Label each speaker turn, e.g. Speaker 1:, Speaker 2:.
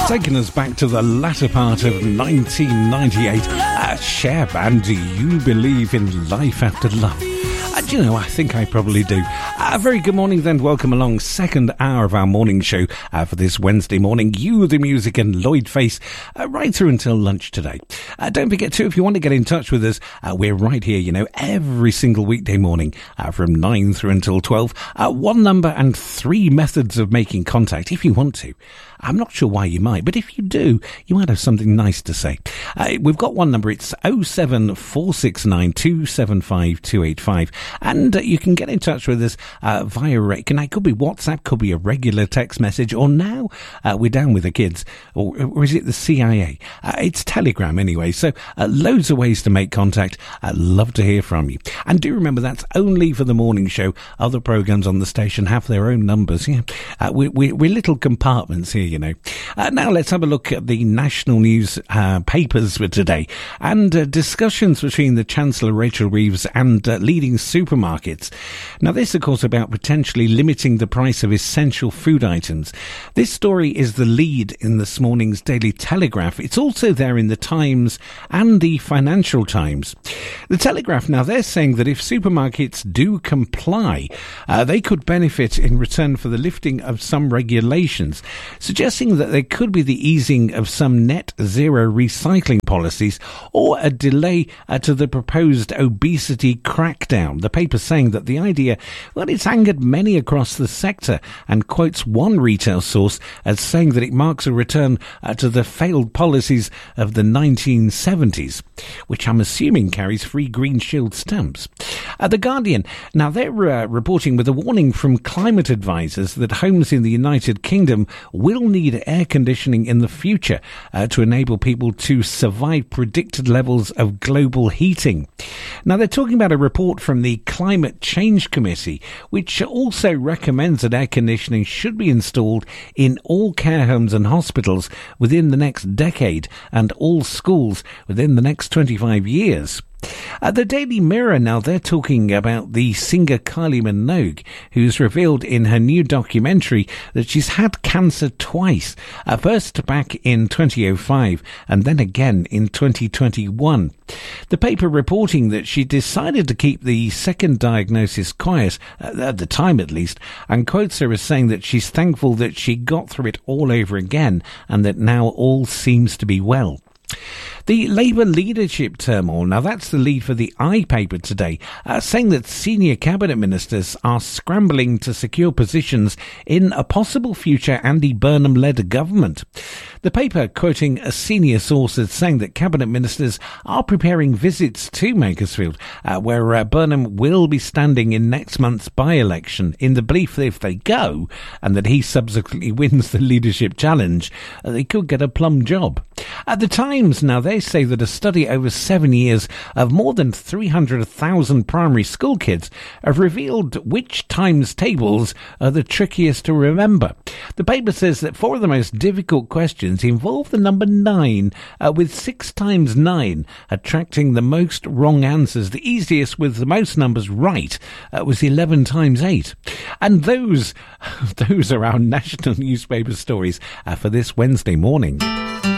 Speaker 1: taking us back to the latter part of 1998. Cher Band, Do You Believe in Life After Love? Do you know, I think I probably do. A very good morning then, welcome along. Second hour of our morning show for this Wednesday morning. You, the music, and Lloyd Face right through until lunch today. Don't forget too, if you want to get in touch with us, we're right here, you know, every single weekday morning from 9 through until 12. One number and three methods of making contact if you want to. I'm not sure why you might, but if you do, you might have something nice to say. We've got one number, it's 07469 275 285, and you can get in touch with us via, it could be WhatsApp, could be a regular text message, or now we're down with the kids, or is it the CIA? It's Telegram anyway, so loads of ways to make contact. I'd love to hear from you. And do remember, that's only for the morning show. Other programmes on the station have their own numbers. Yeah, we're little compartments here, you know. Now let's have a look at the national news papers for today, and discussions between the Chancellor Rachel Reeves and leading supermarkets. Now this, of course, about potentially limiting the price of essential food items. This story is the lead in this morning's Daily Telegraph. It's also there in the Times and the Financial Times. The Telegraph, now they're saying that if supermarkets do comply, they could benefit in return for the lifting of some regulations, suggesting that there could be the easing of some net zero recycling policies or a delay to the proposed obesity crackdown. The paper saying that the idea, well, it's angered many across the sector, and quotes one retail source as saying that it marks a return to the failed policies of the 1970s, which I'm assuming carries free Green Shield stamps. The Guardian, now they're reporting with a warning from climate advisors that homes in the United Kingdom will need air conditioning in the future to enable people to survive predicted levels of global heating. Now they're talking about a report from the Climate Change Committee, which also recommends that air conditioning should be installed in all care homes and hospitals within the next decade and all schools within the next 25 years. The Daily Mirror, now they're talking about the singer Kylie Minogue, who's revealed in her new documentary that she's had cancer twice, first back in 2005 and then again in 2021. The paper reporting that she decided to keep the second diagnosis quiet, at the time at least, and quotes her as saying that she's thankful that she got through it all over again and that now all seems to be well. The Labour leadership turmoil, now that's the lead for the I paper today, saying that senior cabinet ministers are scrambling to secure positions in a possible future Andy Burnham-led government. The paper, quoting a senior source, is saying that cabinet ministers are preparing visits to Macclesfield, where Burnham will be standing in next month's by-election, in the belief that if they go, and that he subsequently wins the leadership challenge, they could get a plum job. At the Times, now they say that a study over 7 years of more than 300,000 primary school kids have revealed which times tables are the trickiest to remember. The paper says that 4 of the most difficult questions involve the number 9, with 6 times 9 attracting the most wrong answers. The easiest with the most numbers right was 11 times 8. And those are our national newspaper stories for this Wednesday morning.